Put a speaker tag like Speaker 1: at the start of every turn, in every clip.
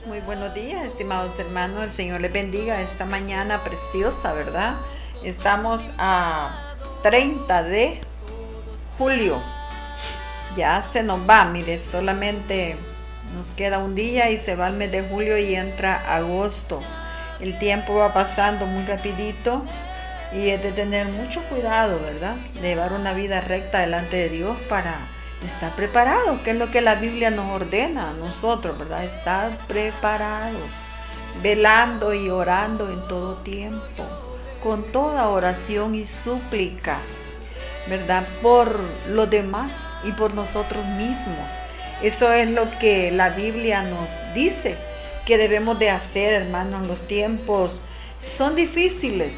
Speaker 1: muy buenos días, estimados hermanos. El Señor les bendiga esta mañana preciosa, ¿verdad? Estamos a 30 de julio. Ya se nos va, mire, solamente nos queda un día y se va el mes de julio y entra agosto. El tiempo va pasando muy rapidito y es de tener mucho cuidado, ¿verdad? De llevar una vida recta delante de Dios para estar preparado, que es lo que la Biblia nos ordena a nosotros, ¿verdad? Estar preparados, velando y orando en todo tiempo, con toda oración y súplica, ¿verdad? Por los demás y por nosotros mismos. Eso es lo que la Biblia nos dice que debemos de hacer, hermanos. Los tiempos son difíciles,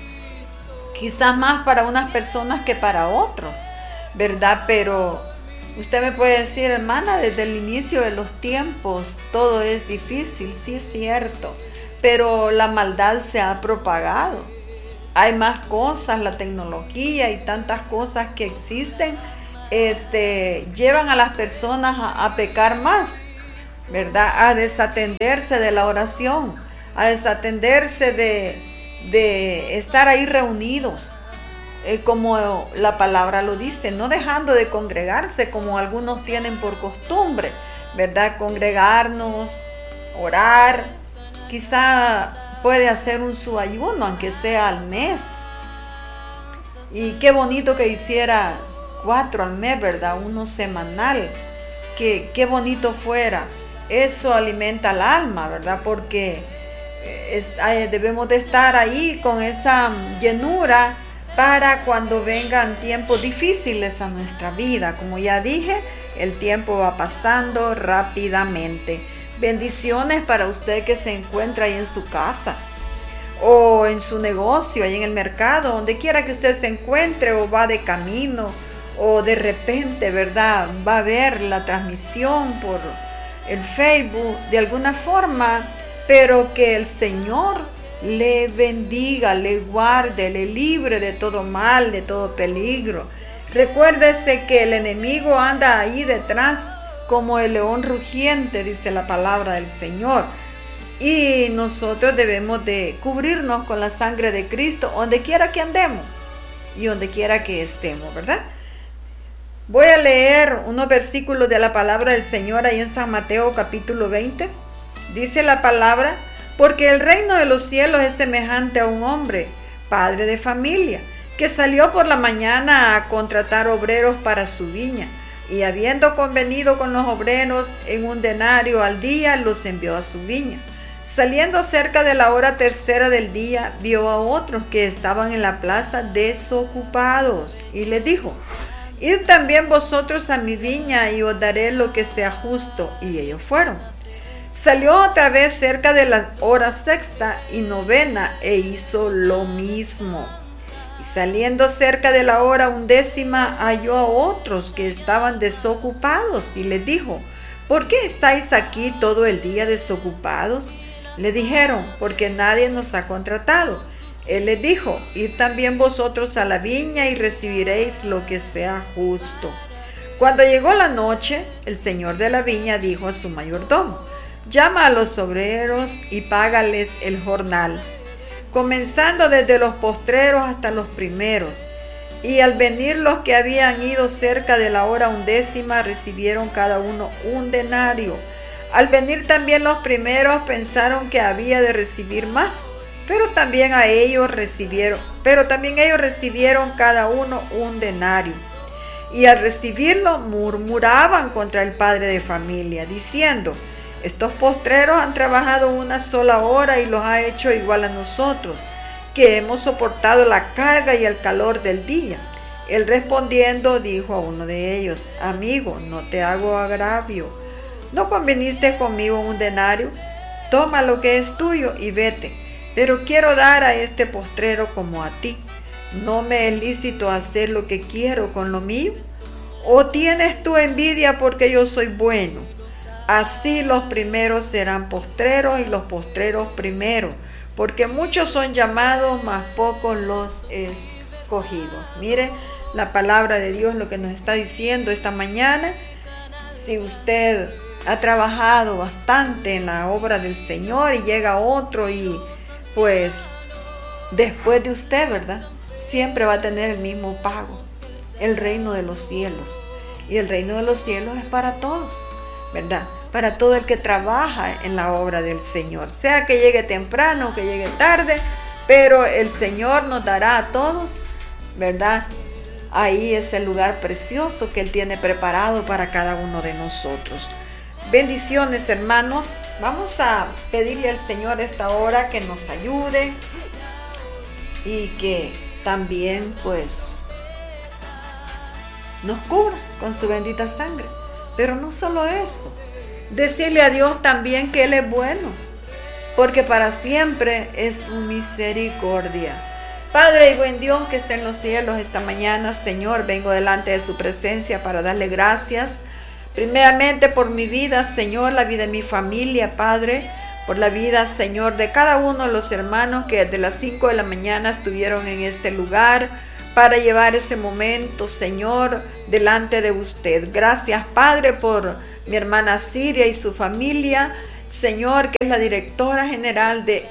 Speaker 1: quizás más para unas personas que para otros, ¿verdad? Pero usted me puede decir, hermana, desde el inicio de los tiempos todo es difícil, sí es cierto, pero la maldad se ha propagado. Hay más cosas, la tecnología y tantas cosas que existen, llevan a las personas a pecar más, ¿verdad? A desatenderse de la oración, a desatenderse de estar ahí reunidos. Como la palabra lo dice, no dejando de congregarse como algunos tienen por costumbre, ¿verdad? Congregarnos, orar, quizá puede hacer un su ayuno, aunque sea al mes. Y qué bonito que hiciera 4 al mes, ¿verdad? Uno semanal, qué bonito fuera. Eso alimenta al alma, ¿verdad? Porque debemos de estar ahí con esa llenura para cuando vengan tiempos difíciles a nuestra vida. Como ya dije, el tiempo va pasando rápidamente. Bendiciones para usted que se encuentra ahí en su casa o en su negocio, ahí en el mercado, donde quiera que usted se encuentre, o va de camino, o de repente, ¿verdad?, va a ver la transmisión por el Facebook de alguna forma, pero que el Señor le bendiga, le guarde, le libre de todo mal, de todo peligro. Recuérdese que el enemigo anda ahí detrás como el león rugiente, dice la palabra del Señor. Y nosotros debemos de cubrirnos con la sangre de Cristo, donde quiera que andemos y donde quiera que estemos, ¿verdad? Voy a leer unos versículos de la palabra del Señor ahí en San Mateo capítulo 20. Dice la palabra: porque el reino de los cielos es semejante a un hombre, padre de familia, que salió por la mañana a contratar obreros para su viña, y habiendo convenido con los obreros en 1 denario al día, los envió a su viña. Saliendo cerca de la hora tercera del día, vio a otros que estaban en la plaza desocupados, y les dijo: id también vosotros a mi viña, y os daré lo que sea justo. Y ellos fueron. Salió otra vez cerca de la hora sexta y novena, e hizo lo mismo. Y saliendo cerca de la hora 11ª, halló a otros que estaban desocupados, y les dijo: ¿por qué estáis aquí todo el día desocupados? Le dijeron: porque nadie nos ha contratado. Él les dijo: id también vosotros a la viña y recibiréis lo que sea justo. Cuando llegó la noche, el señor de la viña dijo a su mayordomo: llama a los obreros y págales el jornal, comenzando desde los postreros hasta los primeros. Y al venir los que habían ido cerca de la hora 11ª, recibieron cada uno 1 denario. Al venir también los primeros, pensaron que había de recibir más, pero también ellos recibieron cada uno 1 denario. Y al recibirlo murmuraban contra el padre de familia, diciendo: estos postreros han trabajado 1 sola hora y los ha hecho igual a nosotros, que hemos soportado la carga y el calor del día. Él respondiendo dijo a uno de ellos: amigo, no te hago agravio. ¿No conviniste conmigo 1 denario? Toma lo que es tuyo y vete. Pero quiero dar a este postrero como a ti. ¿No me es lícito hacer lo que quiero con lo mío? ¿O tienes tú envidia porque yo soy bueno? Así los primeros serán postreros y los postreros primeros, porque muchos son llamados, mas pocos los escogidos. Mire la palabra de Dios, lo que nos está diciendo esta mañana. Si usted ha trabajado bastante en la obra del Señor y llega otro y pues después de usted, ¿verdad? Siempre va a tener el mismo pago, el reino de los cielos. Y el reino de los cielos es para todos, ¿verdad? Para todo el que trabaja en la obra del Señor, sea que llegue temprano o que llegue tarde, pero el Señor nos dará a todos, ¿verdad? Ahí es el lugar precioso que Él tiene preparado para cada uno de nosotros. Bendiciones, hermanos. Vamos a pedirle al Señor esta hora que nos ayude y que también pues nos cubra con su bendita sangre. Pero no solo eso, decirle a Dios también que Él es bueno, porque para siempre es su misericordia. Padre y buen Dios que está en los cielos esta mañana, Señor, vengo delante de su presencia para darle gracias, primeramente por mi vida, Señor, la vida de mi familia, Padre, por la vida, Señor, de cada uno de los hermanos que desde las 5 de la mañana estuvieron en este lugar para llevar ese momento, Señor, delante de usted. Gracias, Padre, por mi hermana Siria y su familia, Señor, que es la directora general de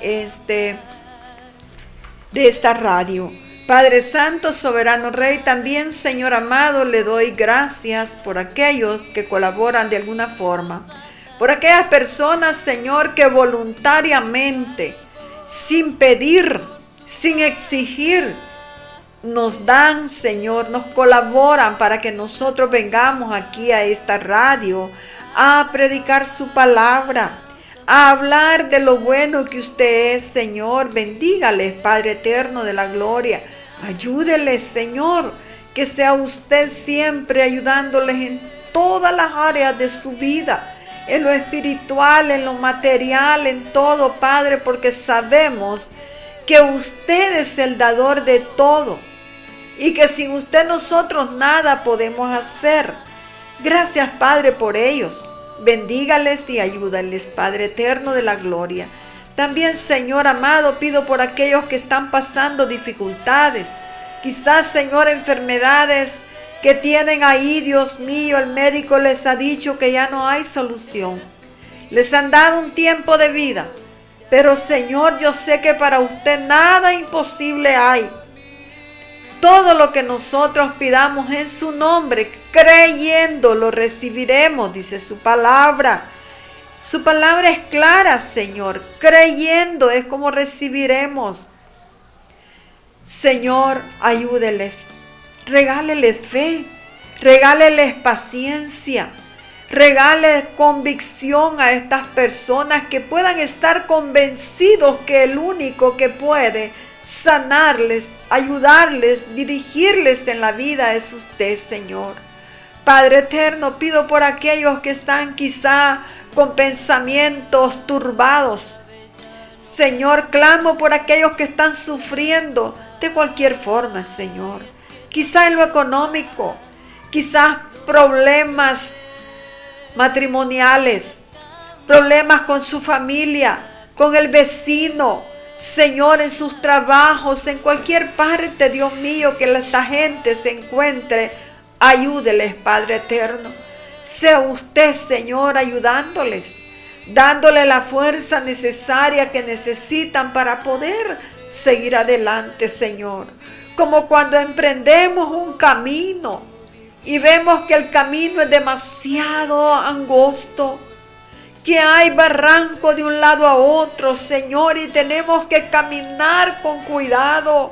Speaker 1: esta radio. Padre Santo, Soberano Rey, también, Señor amado, le doy gracias por aquellos que colaboran de alguna forma, por aquellas personas, Señor, que voluntariamente, sin pedir, sin exigir, nos dan, Señor, nos colaboran para que nosotros vengamos aquí a esta radio a predicar su palabra, a hablar de lo bueno que usted es, Señor. Bendígales, Padre eterno de la gloria. Ayúdeles, Señor, que sea usted siempre ayudándoles en todas las áreas de su vida, en lo espiritual, en lo material, en todo, Padre, porque sabemos que usted es el dador de todo y que sin usted nosotros nada podemos hacer. Gracias, Padre, por ellos. Bendígales y ayúdales, Padre eterno de la gloria. También, Señor amado, pido por aquellos que están pasando dificultades, quizás, Señor, enfermedades que tienen ahí, Dios mío, el médico les ha dicho que ya no hay solución. Les han dado un tiempo de vida, pero, Señor, yo sé que para usted nada imposible hay. Todo lo que nosotros pidamos en su nombre, creyendo, lo recibiremos, dice su palabra. Su palabra es clara, Señor. Creyendo es como recibiremos. Señor, ayúdeles. Regáleles fe. Regáleles paciencia. Regale convicción a estas personas que puedan estar convencidos que el único que puede sanarles, ayudarles, dirigirles en la vida es usted, Señor. Padre eterno, pido por aquellos que están quizá con pensamientos turbados. Señor, clamo por aquellos que están sufriendo de cualquier forma, Señor. Quizá en lo económico, quizás problemas matrimoniales, problemas con su familia, con el vecino, Señor, en sus trabajos, en cualquier parte, Dios mío, que esta gente se encuentre, ayúdeles, Padre eterno. Sea usted, Señor, ayudándoles, dándole la fuerza necesaria que necesitan para poder seguir adelante, Señor. Como cuando emprendemos un camino y vemos que el camino es demasiado angosto, que hay barranco de un lado a otro, Señor, y tenemos que caminar con cuidado.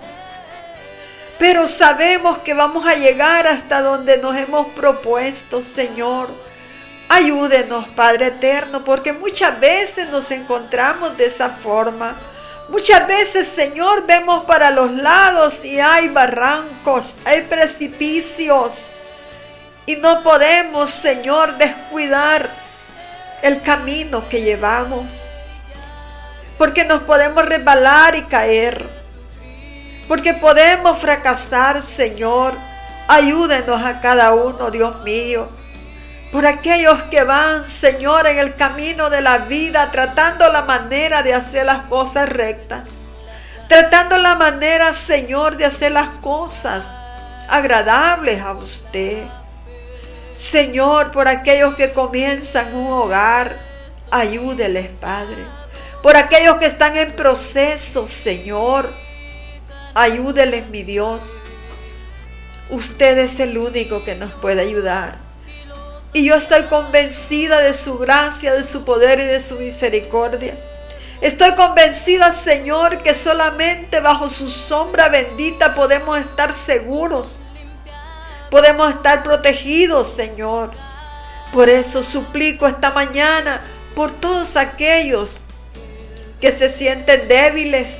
Speaker 1: Pero sabemos que vamos a llegar hasta donde nos hemos propuesto, Señor. Ayúdenos, Padre eterno, porque muchas veces nos encontramos de esa forma. Muchas veces, Señor, vemos para los lados y hay barrancos, hay precipicios. Y no podemos, Señor, descuidar el camino que llevamos, porque nos podemos resbalar y caer, porque podemos fracasar, Señor. Ayúdenos a cada uno, Dios mío, por aquellos que van, Señor, en el camino de la vida, tratando la manera de hacer las cosas rectas, tratando la manera, Señor, de hacer las cosas agradables a usted. Señor, por aquellos que comienzan un hogar, ayúdeles, Padre. Por aquellos que están en proceso, Señor, ayúdeles, mi Dios. Usted es el único que nos puede ayudar. Y yo estoy convencida de su gracia, de su poder y de su misericordia. Estoy convencida, Señor, que solamente bajo su sombra bendita podemos estar seguros. Podemos estar protegidos, Señor. Por eso suplico esta mañana por todos aquellos que se sienten débiles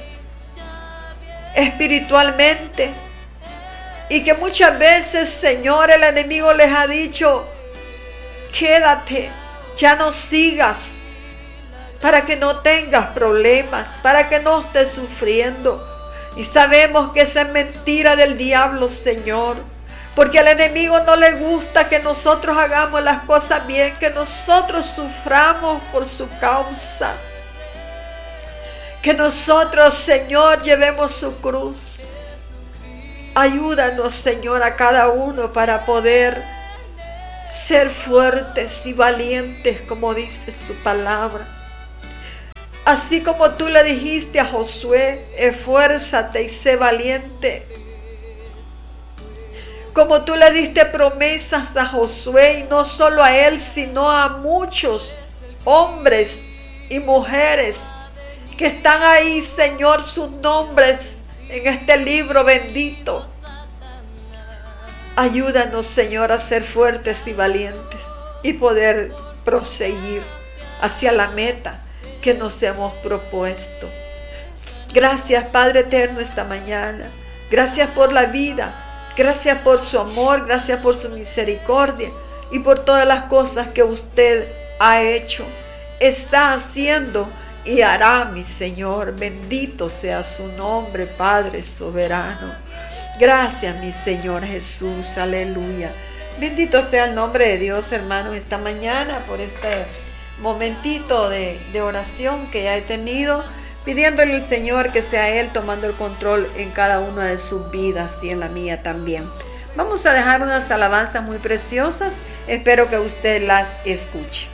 Speaker 1: espiritualmente y que muchas veces, Señor, el enemigo les ha dicho: quédate, ya no sigas, para que no tengas problemas, para que no estés sufriendo. Y sabemos que esa es mentira del diablo, Señor, porque al enemigo no le gusta que nosotros hagamos las cosas bien, que nosotros suframos por su causa, que nosotros, Señor, llevemos su cruz. Ayúdanos, Señor, a cada uno para poder ser fuertes y valientes, como dice su palabra. Así como tú le dijiste a Josué: esfuérzate y sé valiente. Como tú le diste promesas a Josué, y no solo a él, sino a muchos hombres y mujeres que están ahí, Señor, sus nombres en este libro bendito. Ayúdanos, Señor, a ser fuertes y valientes y poder proseguir hacia la meta que nos hemos propuesto. Gracias, Padre eterno, esta mañana. Gracias por la vida. Gracias por su amor. Gracias por su misericordia y por todas las cosas que usted ha hecho, está haciendo y hará, mi Señor. Bendito sea su nombre, Padre soberano. Gracias, mi Señor Jesús. Aleluya. Bendito sea el nombre de Dios, hermano, esta mañana por este momentito de oración que ya he tenido, pidiéndole al Señor que sea Él tomando el control en cada una de sus vidas y en la mía también. Vamos a dejar unas alabanzas muy preciosas. Espero que usted las escuche.